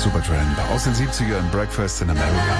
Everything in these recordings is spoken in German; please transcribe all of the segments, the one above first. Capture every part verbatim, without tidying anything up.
Supertramp aus den siebzigern, Breakfast in America.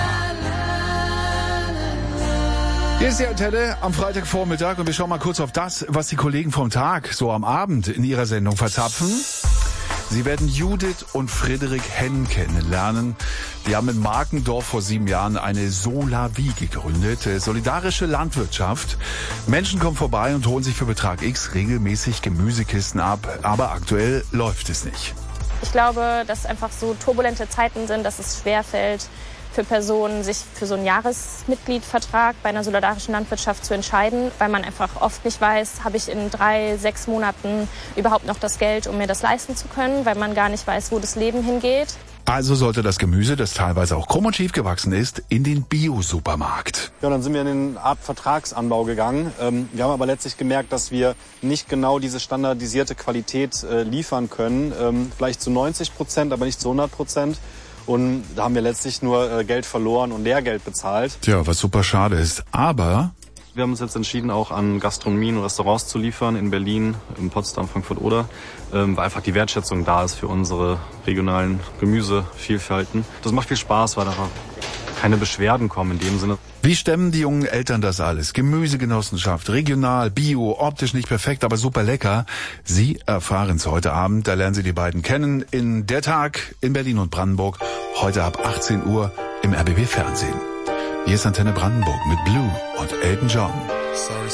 Hier ist die Antenne am Freitagvormittag und wir schauen mal kurz auf das, was die Kollegen vom Tag so am Abend in ihrer Sendung verzapfen. Sie werden Judith und Friedrich Henn kennenlernen. Die haben in Markendorf vor sieben Jahren eine Solavie gegründet, solidarische Landwirtschaft. Menschen kommen vorbei und holen sich für Betrag X regelmäßig Gemüsekisten ab, aber aktuell läuft es nicht. Ich glaube, dass einfach so turbulente Zeiten sind, dass es schwerfällt, für Personen sich für so einen Jahresmitgliedvertrag bei einer solidarischen Landwirtschaft zu entscheiden, weil man einfach oft nicht weiß, habe ich in drei, sechs Monaten überhaupt noch das Geld, um mir das leisten zu können, weil man gar nicht weiß, wo das Leben hingeht. Also sollte das Gemüse, das teilweise auch krumm und schief gewachsen ist, in den Bio-Supermarkt. Ja, dann sind wir in den Art Vertragsanbau gegangen. Ähm, wir haben aber letztlich gemerkt, dass wir nicht genau diese standardisierte Qualität äh, liefern können. Ähm, vielleicht zu neunzig Prozent, aber nicht zu hundert Prozent. Und da haben wir letztlich nur äh, Geld verloren und Lehrgeld bezahlt. Tja, was super schade ist. Aber wir haben uns jetzt entschieden, auch an Gastronomien und Restaurants zu liefern in Berlin, in Potsdam, Frankfurt oder, ähm, weil einfach die Wertschätzung da ist für unsere regionalen Gemüsevielfalten. Das macht viel Spaß, weil da keine Beschwerden kommen in dem Sinne. Wie stemmen die jungen Eltern das alles? Gemüsegenossenschaft, regional, bio, optisch nicht perfekt, aber super lecker. Sie erfahren es heute Abend, da lernen Sie die beiden kennen in Der Tag in Berlin und Brandenburg, heute ab achtzehn Uhr im R B B Fernsehen. Hier ist Antenne Brandenburg mit Blue und Elton John. Sorry.